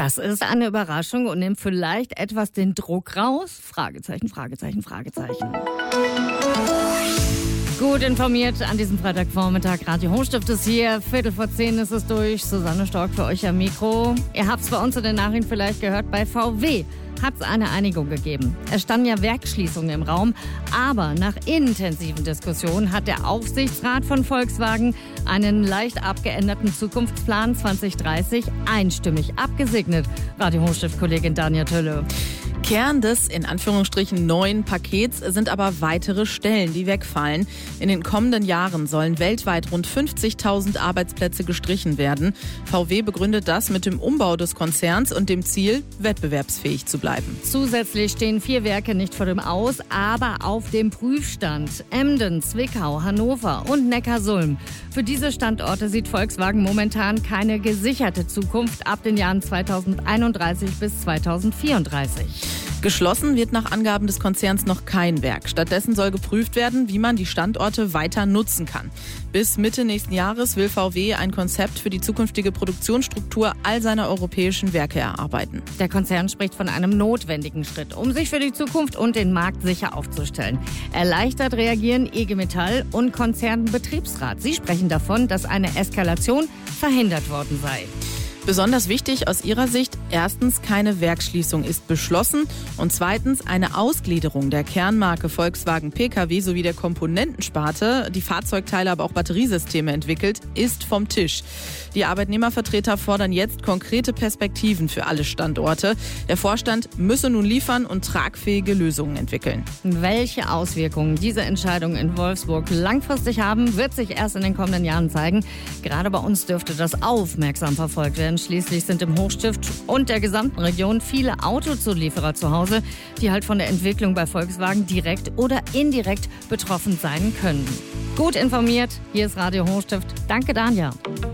Das ist eine Überraschung und nimmt vielleicht etwas den Druck raus? Fragezeichen, Fragezeichen, Fragezeichen. Gut informiert an diesem Freitagvormittag. Radio Hochstift ist hier. 10:15 ist es durch. Susanne Stork für euch am Mikro. Ihr habt es bei uns in den Nachrichten vielleicht gehört. Bei VW hat es eine Einigung gegeben. Es standen ja Werksschließungen im Raum. Aber nach intensiven Diskussionen hat der Aufsichtsrat von Volkswagen einen leicht abgeänderten Zukunftsplan 2030 einstimmig abgesegnet. Radio Hochstift-Kollegin Danja Tölle. Kern des, in Anführungsstrichen, neuen Pakets sind aber weitere Stellen, die wegfallen. In den kommenden Jahren sollen weltweit rund 50.000 Arbeitsplätze gestrichen werden. VW begründet das mit dem Umbau des Konzerns und dem Ziel, wettbewerbsfähig zu bleiben. Zusätzlich stehen 4 Werke nicht vor dem Aus, aber auf dem Prüfstand. Emden, Zwickau, Hannover und Neckarsulm. Für diese Standorte sieht Volkswagen momentan keine gesicherte Zukunft ab den Jahren 2031 bis 2034. Geschlossen wird nach Angaben des Konzerns noch kein Werk. Stattdessen soll geprüft werden, wie man die Standorte weiter nutzen kann. Bis Mitte nächsten Jahres will VW ein Konzept für die zukünftige Produktionsstruktur all seiner europäischen Werke erarbeiten. Der Konzern spricht von einem notwendigen Schritt, um sich für die Zukunft und den Markt sicher aufzustellen. Erleichtert reagieren IG Metall und Konzernbetriebsrat. Sie sprechen davon, dass eine Eskalation verhindert worden sei. Besonders wichtig aus ihrer Sicht, erstens, keine Werksschließung ist beschlossen und zweitens, eine Ausgliederung der Kernmarke Volkswagen Pkw sowie der Komponentensparte, die Fahrzeugteile, aber auch Batteriesysteme entwickelt, ist vom Tisch. Die Arbeitnehmervertreter fordern jetzt konkrete Perspektiven für alle Standorte. Der Vorstand müsse nun liefern und tragfähige Lösungen entwickeln. Welche Auswirkungen diese Entscheidung in Wolfsburg langfristig haben, wird sich erst in den kommenden Jahren zeigen. Gerade bei uns dürfte das aufmerksam verfolgt werden. Schließlich sind im Hochstift und der gesamten Region viele Autozulieferer zu Hause, die halt von der Entwicklung bei Volkswagen direkt oder indirekt betroffen sein können. Gut informiert, hier ist Radio Hochstift. Danke, Danja.